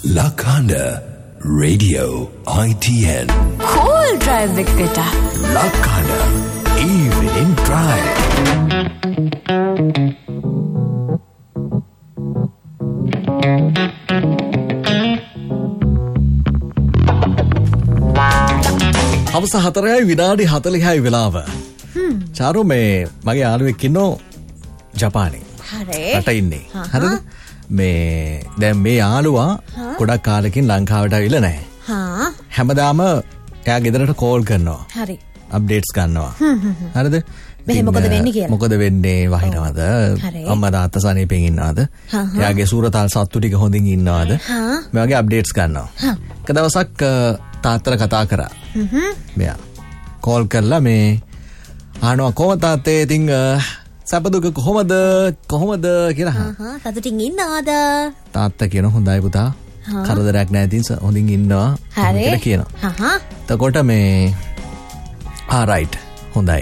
Lakanda Radio ITN Cool drive එකට Lakanda Evening Drive හවස 4යි විනාඩි 40යි වෙලාව. චාරු මේ මගේ යාළුවෙක් ඉන්නෝ ජපානයේ. හරි. රට ඉන්නේ. හරිද? මේ දැන් මේ යාළුවා ගොඩක් කාලෙකින් ලංකාවට ආවිල්ලා නැහැ. හා. හැමදාම එයා ගෙදරට කෝල් කරනවා. හරි. අප්ඩේට්ස් ගන්නවා. හරිද? මෙහෙ මොකද වෙන්නේ කියලා. මොකද වෙන්නේ වහිනවද? අම්මා තාත්තා සනීපෙන් ඉන්නවද? එයාගේ සූරතල් සත්තු ටික හොඳින් ඉන්නවද? මේ වගේ අප්ඩේට්ස් ගන්නවා. එක දවසක් තාත්තට කතා කරා. මෙයා කෝල් කරලා මේ අහනවා කොහොමද තාත්තේ ඉතින් සපදුක කොහොමද කියලා. සතුටින් ඉන්නවද? තාත්තා කියන හොඳයි පුතා. කරදරයක් නැහැ ඉතින් හොඳින් ඉන්නවා කියලා කියනවා. එතකොට මේ රයිට් හොඳයි.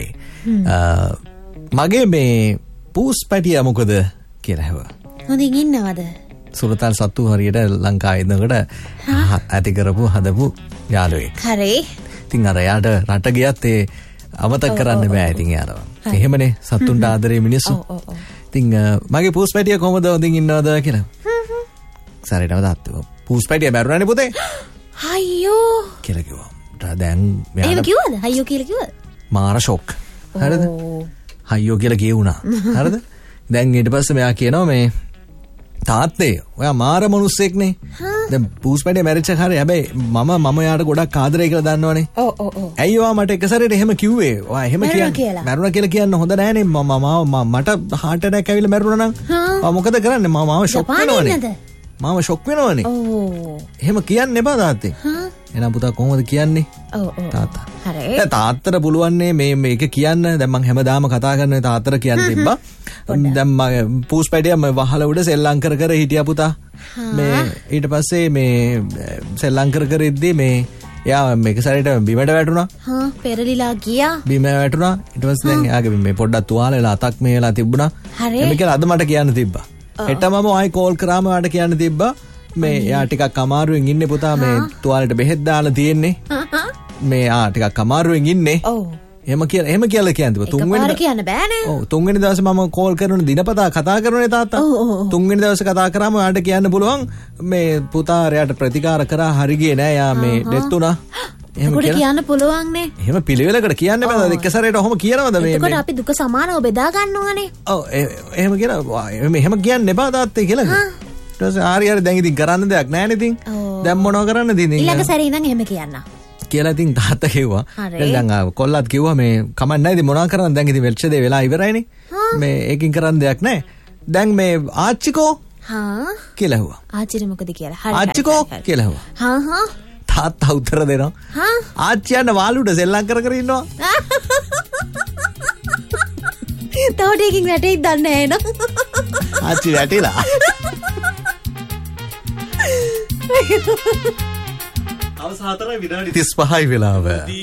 මගේ මේ පූස් පැටියා මොකද කියලා ඇහුවා. හොඳින් ඉන්නවද? සුරතල් සත්තු හරියට ලංකාවේ ඉන්නකොට ඇති කරපු හදපු යාළුවෙක්. හරි. ඉතින් අර යාට රට ගියත් ඒ අමතක කරන්න බෑ ඉතින් යාළුවා. එහෙමනේ සත්තුන්ට ආදරේ මිනිස්සු. ඉතින් මගේ පූස් පැටියා කොහමද හොඳින් ඉන්නවද කියලා. සරේටම තාත්තා පූස් පැටියා මැරුණානේ පුතේ. අයියෝ කියලා කිව්වා. දැන් එහෙම කිව්වද? අයියෝ කියලා කිව්වද? මාර ෂොක්. හරිද? අයියෝ කියලා කියුණා. හරිද? දැන් ඊට පස්සේ මෙයා කියනවා මේ තාත්තේ ඔයා මාර මිනිස්සෙක්නේ. දැන් පූස් පැටියා මැරිච්ච කාරේ හැබැයි මම යාට ගොඩක් ආදරේ කියලා දන්නවනේ. ඔව්. ඇයි ඔයා මට එක සැරේට එහෙම කිව්වේ? ඔයා එහෙම කියන්නේ මැරුණා කියලා කියන්න හොඳ නෑනේ. මට heart attack ඇවිල්ලා මැරුණා නම් මොකද කරන්නේ? මාව ෂොක් වෙනවනේ. මාව ෂොක් වෙනවනේ. එහෙම කියන්න එපා තාත්තේ. එහෙනම් පුතා කොහොමද කියන්නේ? තාත්තා. හරි. දැන් තාත්තට පුළුවන් මේක කියන්න. දැන් මම හැමදාම කතා කරන තාත්තට කියන්න තිබ්බා. දැන් මම පූස් පැටියා වහල උඩ සෙල්ලම් කර හිටියා පුතා. මේ ඊට පස්සේ මේ සෙල්ලම් කර ඉද්දී මේ එයා මේක සැරේට බිමට වැටුණා. පෙරලිලා ගියා. බිම වැටුණා. ඊට පස්සේ දැන් එයාගේ මේ පොඩ්ඩක් තුවාල වෙලා අතක් මේ වෙලා තිබුණා. එමෙ කියලා අද මට කියන්න තිබ්බා. හෙට මම ආයි කෝල් කරාම යාට කියන්න තිබ්බා. මේ යා ටිකක් අමාරුවෙන් ඉන්නේ පුතා මේ තුවාලෙට බෙහෙත් දාලා තියෙන්නේ. මේ ටිකක් අමාරුවෙන් ඉන්නේ. ඔව්. එහෙම කියලා කියන්න තිබ්බා. තුන්වෙනි කියන්න බෑනේ. ඔව් තුන්වෙනි දවසේ මම කෝල් කරන දිනපතා කතා කරනනේ තාත්තා. තුන්වෙනි දවසේ කතා කරාම යාට කියන්න පුළුවන් මේ පුතා රැයට ප්‍රතිකාර කරා හරි ගියේ නෑ යා මේ ඩෙත් වුණා. එහෙම කියන්න පුළුවන් නේ. එහෙම පිළිවෙලකට කියන්න බෑ. එක සැරේට ඔහොම කියනවද මේ? එතකොට අපි දුක සමානව බෙදා ගන්නවනේ. ඔව් එහෙම කියනවා. එහෙම කියන්න එපා තාත්තේ කියලා. ඊට පස්සේ හරි දැන් ඉතින් කරන්න දෙයක් නෑනේ ඉතින්. දැන් මොනව කරන්නද ඉතින්? ඊළඟ සැරේ ඉඳන් එහෙම කියන්න. කියලා ඉතින් තාත්තා කිව්වා. දැන් කොල්ලත් කිව්වා මේ කමක් නැහැ ඉතින් මොනවා කරන්නද දැන් ඉතින් වෙච්ච දේ වෙලා ඉවරයිනේ. මේ ඒකින් කරන්න දෙයක් නැහැ. දැන් මේ ආච්චිකෝ කියලා ඇහුවා. ආච්චිට මොකද කියලා? හරි. ආච්චිකෝ කියලා ඇහුවා. තාත්තා උත්තර දෙනවා. ආච්චි යන වාලුට සෙල්ලම් කර ඉන්නවා. තවටකින් වැටෙයිද දන්නේ නැහැ නෝ. ආච්චි වැටිලා. අවස 4 විනාඩි 35යි වෙලාව.